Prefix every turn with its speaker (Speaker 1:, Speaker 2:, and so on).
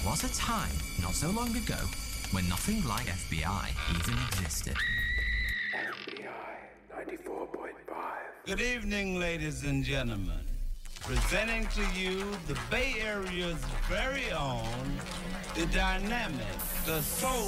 Speaker 1: was a time, not so long ago, when nothing like FBI even existed.
Speaker 2: FBI 94.5.
Speaker 3: Good evening, ladies and gentlemen. Presenting to you the Bay Area's very own, the dynamic, the soul